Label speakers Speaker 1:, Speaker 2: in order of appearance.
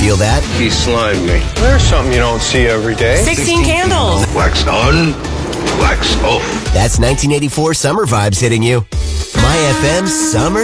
Speaker 1: feel that.
Speaker 2: He slimed me. There's something you don't see every day.
Speaker 3: 16 candles.
Speaker 2: Wax on, wax off.
Speaker 1: That's 1984 summer vibes hitting you. My FM Summer